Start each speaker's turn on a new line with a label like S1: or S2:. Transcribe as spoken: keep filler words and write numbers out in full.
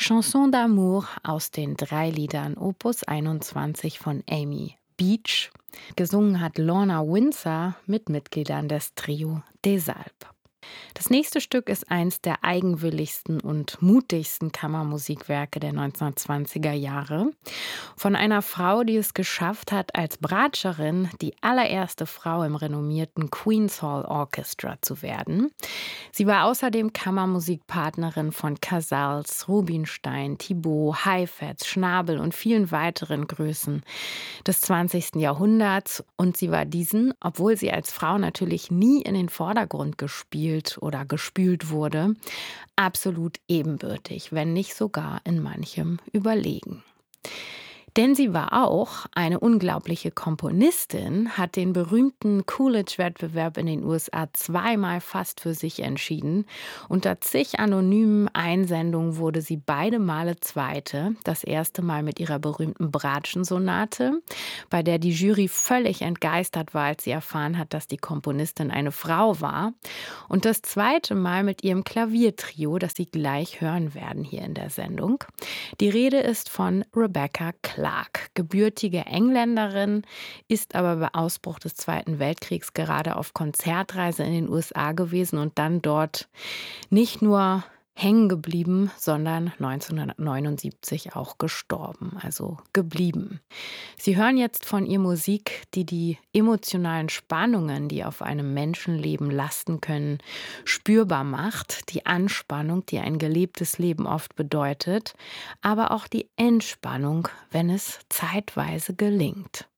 S1: Chanson d'amour aus den drei Liedern Opus einundzwanzig von Amy Beach. Gesungen hat Lorna Windsor mit Mitgliedern des Trio des Alpes. Das nächste Stück ist eins der eigenwilligsten und mutigsten Kammermusikwerke der neunzehnhundertzwanziger Jahre. Von einer Frau, die es geschafft hat, als Bratscherin die allererste Frau im renommierten Queen's Hall Orchestra zu werden. Sie war außerdem Kammermusikpartnerin von Casals, Rubinstein, Thibaut, Heifetz, Schnabel und vielen weiteren Größen des zwanzigsten Jahrhunderts. Und sie war diesen, obwohl sie als Frau natürlich nie in den Vordergrund gespielt oder gespült wurde, absolut ebenbürtig, wenn nicht sogar in manchem überlegen. Denn sie war auch eine unglaubliche Komponistin, hat den berühmten Coolidge-Wettbewerb in den U S A zweimal fast für sich entschieden. Unter zig anonymen Einsendungen wurde sie beide Male Zweite. Das erste Mal mit ihrer berühmten Bratschen-Sonate, bei der die Jury völlig entgeistert war, als sie erfahren hat, dass die Komponistin eine Frau war. Und das zweite Mal mit ihrem Klaviertrio, das Sie gleich hören werden hier in der Sendung. Die Rede ist von Rebecca Clark. Clark, gebürtige Engländerin, ist aber bei Ausbruch des Zweiten Weltkriegs gerade auf Konzertreise in den U S A gewesen und dann dort nicht nur hängen geblieben, sondern neunzehnhundertneunundsiebzig auch gestorben, also geblieben. Sie hören jetzt von ihr Musik, die die emotionalen Spannungen, die auf einem Menschenleben lasten können, spürbar macht, die Anspannung, die ein gelebtes Leben oft bedeutet, aber auch die Entspannung, wenn es zeitweise gelingt.